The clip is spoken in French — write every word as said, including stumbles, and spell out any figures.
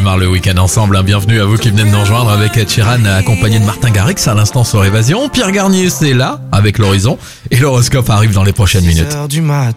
démarre le week-end ensemble. Bienvenue à vous qui venez de nous rejoindre avec Ed Sheeran accompagné de Martin Garrix à l'instant sur Évasion. Pierre Garnier, c'est là avec l'Horizon et l'horoscope arrive dans les prochaines minutes.